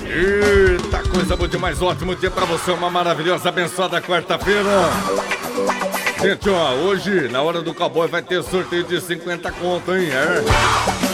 Eita, coisa boa demais, ótimo dia pra você, uma maravilhosa, abençoada quarta-feira. Gente, ó, hoje, na hora do cowboy, vai ter sorteio de 50 conto, hein? É.